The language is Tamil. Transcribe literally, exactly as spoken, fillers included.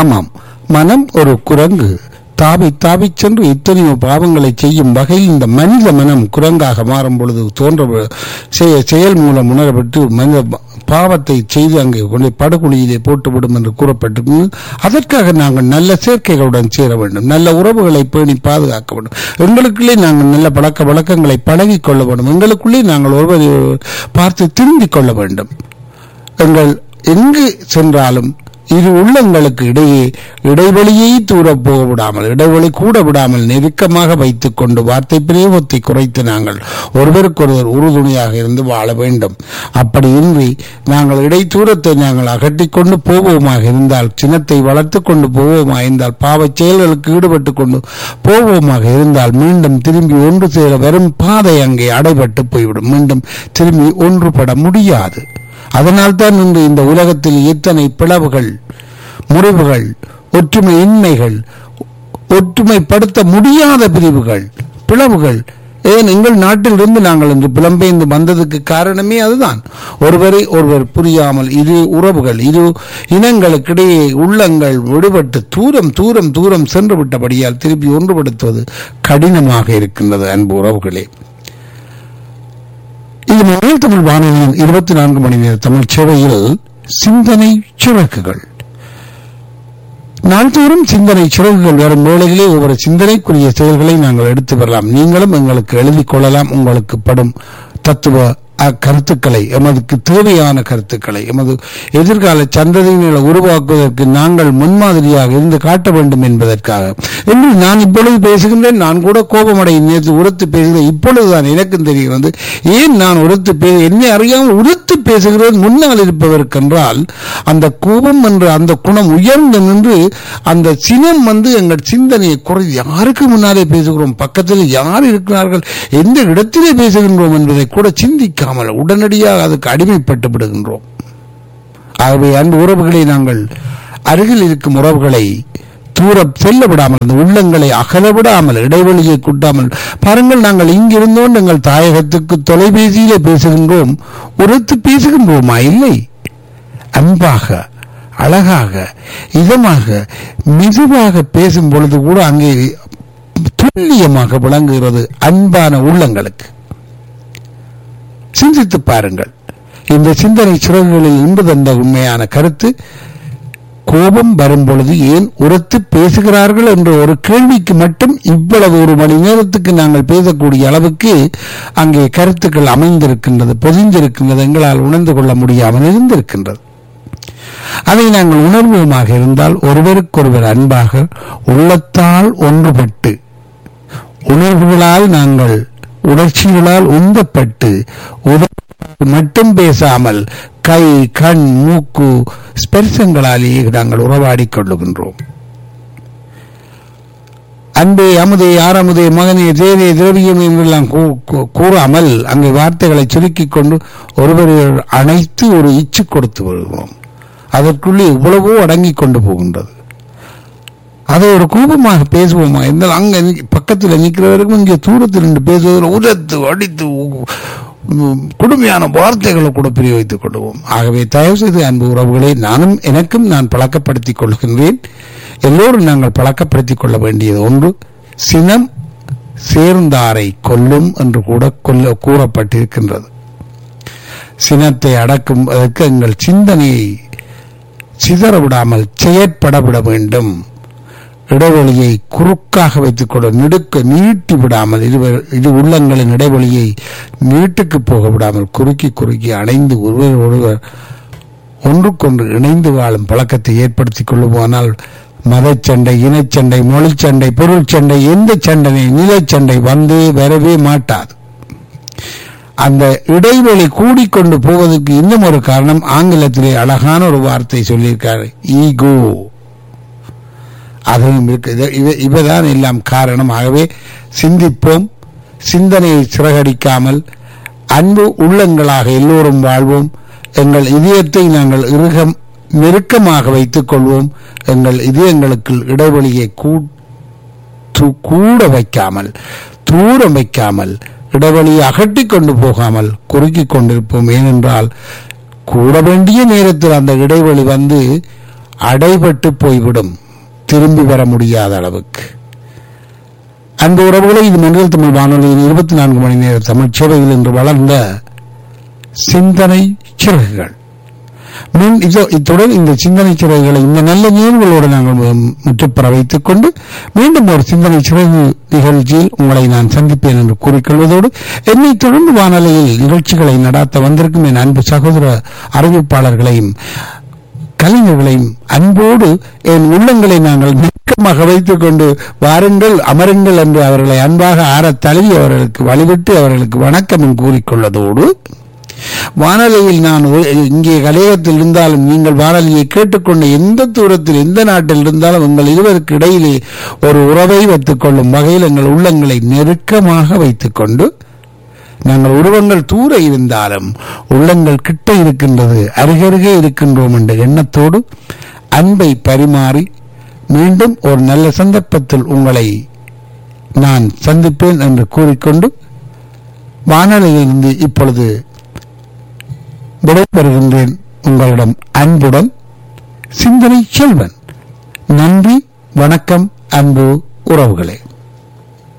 ஆமாம், மனம் ஒரு குரங்கு. தாவி தாவி சென்று எத்தனையோ பாவங்களை செய்யும் வகையில் இந்த மனித மனம் குரங்காக மாறும் பொழுது தோன்ற செயல் மூலம் உணரப்பட்டு மனித பாவத்தை செய்து அங்கே கொண்டு படுகொலியிலே போட்டுவிடும் என்று கூறப்பட்டு, அதற்காக நாங்கள் நல்ல சேர்க்கைகளுடன் சேர வேண்டும், நல்ல உறவுகளை பேணி பாதுகாக்க வேண்டும், எங்களுக்குள்ளே நாங்கள் நல்ல பழக்க வழக்கங்களை பழகிக் கொள்ள வேண்டும், எங்களுக்குள்ளே நாங்கள் ஒருவரை பார்த்து திரும்பிக் கொள்ள வேண்டும். எங்கள் எங்கு சென்றாலும் இரு உள்ளங்களுக்கு இடையே இடைவெளியை தூர போக விடாமல், இடைவெளி கூட விடாமல் நெருக்கமாக வைத்துக் கொண்டு வார்த்தை பிரயோகத்தை குறைத்து நாங்கள் ஒருவருக்கொருவர் உறுதுணையாக இருந்து வாழ வேண்டும். அப்படி இன்றி நாங்கள் இடைத்தூரத்தை நாங்கள் அகற்றிக் கொண்டு போவோமாக இருந்தால், சினத்தை வளர்த்து கொண்டு போவோமாக இருந்தால், பாவச் செயல்களுக்கு ஈடுபட்டு கொண்டு போவோமாக இருந்தால், மீண்டும் திரும்பி ஒன்று சேர வரும் பாதை அங்கே அடைபட்டு போய்விடும். மீண்டும் திரும்பி ஒன்றுபட முடியாது. அதனால்தான் இன்று இந்த உலகத்தில் எத்தனை பிளவுகள், முறிவுகள், ஒற்றுமை இன்மைகள், ஒற்றுமைப்படுத்த முடியாத பிரிவுகள், பிளவுகள். ஏன் எங்கள் நாட்டிலிருந்து நாங்கள் இன்று புலம்பெயர்ந்து வந்ததுக்கு காரணமே அதுதான். ஒருவரை ஒருவர் புரியாமல் இரு உறவுகள், இரு இனங்களுக்கிடையே உள்ளங்கள் விடுபட்டு தூரம் தூரம் தூரம் சென்று விட்டபடியால் திருப்பி ஒன்றுபடுத்துவது கடினமாக இருக்கின்றது. அன்பு உறவுகளே, இது மொழியில் தமிழ் வானொலியின் இருபத்தி நான்கு மணி நேர தமிழ் சேவையில் சிந்தனை சிறகுகள். நாள்தோறும் சிந்தனை சிறகுகள் வரும் வேளையிலே ஒவ்வொரு சிந்தனைக்குரிய செயல்களை நாங்கள் எடுத்து வரலாம். நீங்களும் எங்களுக்கு எழுதிக் கொள்ளலாம். உங்களுக்கு படும் தத்துவ கருத்துக்களை, எமதுக்கு தேவையான கருத்துக்களை, எமது எதிர்கால சந்ததியினரை உருவாக்குவதற்கு நாங்கள் முன்மாதிரியாக இருந்து காட்ட வேண்டும் என்பதற்காக. என்று நான் இப்பொழுது பேசுகின்றேன். நான் கூட கோபமடையும், நேற்று உரத்து பேசுகிறேன். இப்பொழுதுதான் எனக்கும் தெரிகிறது ஏன் நான் உரத்து பே என்னை அறியாமல் உரத்து பேசுகிறேன். முன்னால் இருப்பதற்கென்றால் அந்த கோபம் என்ற அந்த குணம் உயர்ந்து நின்று அந்த சினம் வந்து எங்கள் சிந்தனையை குறை. யாருக்கு முன்னாலே பேசுகிறோம், பக்கத்தில் யார் இருக்கிறார்கள், எந்த இடத்திலே பேசுகின்றோம் என்பதை கூட சிந்திக்க உடனடியாக அதுக்கு அடிமைப்பட்டு விடுகின்றோம். ஆகவே அன்பு உறவுகளை, நாங்கள் அருகில் இருக்கும் உறவுகளை தூர செல்ல விடாமல், அந்த உள்ளங்களை அகல விடாமல், இடைவெளியை கூட்டாமல் பாருங்கள். நாங்கள் இங்கிருந்தோம் எங்கள் தாயகத்துக்கு தொலைபேசியிலே பேசுகின்றோம், உரத்து பேசுகின்றோமா? இல்லை. அன்பாக, அழகாக, இதமாக, மெதுவாக பேசும் பொழுது கூட அங்கே துல்லியமாக விளங்குகிறது அன்பான உள்ளங்களுக்கு. சிந்தித்து பாருங்கள். இந்த சிந்தனை சிறகுகளில் இன்று தந்த உண்மையான கருத்து, கோபம் வரும் பொழுது ஏன் உரத்து பேசுகிறார்கள் என்ற ஒரு கேள்விக்கு மட்டும் இவ்வளவு ஒரு மணி நேரத்துக்கு நாங்கள் பேசக்கூடிய அளவுக்கு அங்கே கருத்துக்கள் அமைந்திருக்கின்றது, பொதிந்திருக்கின்றது, எங்களால் உணர்ந்து கொள்ள முடியாமல் இருந்திருக்கின்றது. அதை நாங்கள் உணர்வுமாக இருந்தால் ஒருவருக்கொருவர் அன்பாக உள்ளத்தால் ஒன்றுபட்டு, உணர்வுகளால் நாங்கள் உணர்ச்சிகளால் உந்தப்பட்டு மட்டும் பேசாமல் கை, கண், மூக்கு ஸ்பர்சங்களாலேயே நாங்கள் உறவாடிக் கொள்ளுகின்றோம். அன்பே, அமுதே, ஆரமுதே, மகனே, தேவே, திரவியம் என்றெல்லாம் கூறாமல் அங்கே வார்த்தைகளை சுருக்கிக் கொண்டு ஒருவரை அணைத்து ஒரு இச்சு கொடுத்து வருகிறோம். அதற்குள்ளே இவ்வளவோ அடங்கிக் கொண்டு போகின்றது. அதை ஒரு கோபமாக பேசுவோமா இருந்தால் அங்க பக்கத்தில் நிற்கிறவருக்கும் இங்கே தூரத்தில் நின்று பேசுவதில் உதத்து அடித்து கொடுமையான வார்த்தைகளை கூட பிரயோகித்துக் கொள்வோம். ஆகவே தயவு செய்து அன்பு உறவுகளை, நானும் எனக்கும் நான் பழக்கப்படுத்திக் கொள்கின்றேன். எல்லோரும் நாங்கள் பழக்கப்படுத்திக் கொள்ள வேண்டியது ஒன்று, சினம் சேர்ந்தாரை கொல்லும் என்று கூட கொல்ல கூறப்பட்டிருக்கின்றது. சினத்தை அடக்கும் அதற்கு எங்கள் சிந்தனையை சிதற விடாமல் செயற்பட விட வேண்டும். இடைவெளியை குறுக்காக வைத்துக் கொள்ள நெடுக்க நீட்டி விடாமல், இது உள்ளங்களின் இடைவெளியை நீட்டுக்கு போக விடாமல் குறுக்கி குறுக்கி அணைந்து ஒருவர் ஒருவர் ஒன்றுக்கொன்று இணைந்து வாழும் பழக்கத்தை ஏற்படுத்திக் கொள்ளுமானால் மதச்சண்டை, இனச்சண்டை, மொழிச்சண்டை, பொருள் சண்டை, எந்த சண்டனை, நிலச்சண்டை வந்தே வரவே மாட்டாது. அந்த இடைவெளி கூடிக்கொண்டு போவதற்கு இன்னும் ஒரு காரணம், ஆங்கிலத்திலே அழகான ஒரு வார்த்தை சொல்லியிருக்காரு, ஈகோ. அதுவும் இருக்கு. இவைதான் எல்லாம் காரணம். ஆகவே சிந்திப்போம், சிந்தனையை சிறகடிக்காமல் அன்பு உள்ளங்களாக எல்லோரும் வாழ்வோம். எங்கள் இதயத்தை நாங்கள் இறுகம் நெருக்கமாக வைத்துக் கொள்வோம். எங்கள் இதயங்களுக்கு இடைவெளியை கூட வைக்காமல், தூரம் வைக்காமல், இடைவெளியை அகட்டி கொண்டு போகாமல் குறுக்கிக் கொண்டிருப்போம். ஏனென்றால் கூட வேண்டிய நேரத்தில் அந்த இடைவெளி வந்து அடைபட்டு போய்விடும், திரும்பி வர முடியாத அளவுக்கு. அந்த உறவுகளை இது மனித தமிழ் வானொலியின் இருபத்தி நான்கு மணி நேர தமிழ் சேவையில் இன்று வளர்ந்த சிந்தனை சிறகுகள். இத்துடன் இந்த சிந்தனை சிறகுகளை இந்த நல்ல நிகழ்வுகளோடு நாங்கள் முற்றுப்பெற வைத்துக் கொண்டு மீண்டும் ஒரு சிந்தனை சிறகு நிகழ்ச்சியில் உங்களை நான் சந்திப்பேன் என்று கூறிக்கொள்வதோடு, என்னை தொடர்ந்து வானொலியில் நிகழ்ச்சிகளை நடாத்த வந்திருக்கும் என் அன்பு சகோதர அறிவிப்பாளர்களையும் கலைஞர்களையும் அன்போடு என் உள்ளங்களை நாங்கள் நெருக்கமாக வைத்துக் கொண்டு வாருங்கள் அமருங்கள் என்று அவர்களை அன்பாக ஆற தழுவி அவர்களுக்கு வழிவிட்டு அவர்களுக்கு வணக்கம் கூறிக்கொள்வதோடு, வானொலியில் நான் இங்கே கலையகத்தில் இருந்தாலும் நீங்கள் வானொலியை கேட்டுக்கொண்டு எந்த தூரத்தில் எந்த நாட்டில் இருந்தாலும் உங்கள் இருவருக்கு இடையிலே ஒரு உறவை வைத்துக் கொள்ளும் வகையில் எங்கள் உள்ளங்களை நெருக்கமாக வைத்துக் கொண்டு, நாங்கள் உருவங்கள் தூர இருந்தாலும் உள்ளங்கள் கிட்ட இருக்கின்றது, அருகருகே இருக்கின்றோம் என்ற எண்ணத்தோடு அன்பை பரிமாறி மீண்டும் ஒரு நல்ல சந்தர்ப்பத்தில் உங்களை நான் சந்திப்பேன் என்று கூறிக்கொண்டு வானொலியிலிருந்து இப்பொழுது விடைபெறுகின்றேன். உங்களிடம் அன்புடன் சிந்தனை செல்வன். நன்றி, வணக்கம் அன்பு உறவுகளே.